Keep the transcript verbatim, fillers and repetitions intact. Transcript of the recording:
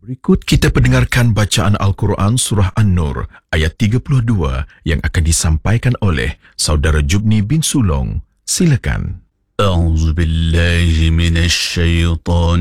Berikut kita pendengarkan bacaan Al-Quran Surah An-Nur ayat tiga puluh dua yang akan disampaikan oleh Saudara Jubni bin Sulong. Silakan. أعوذ بالله من الشيطان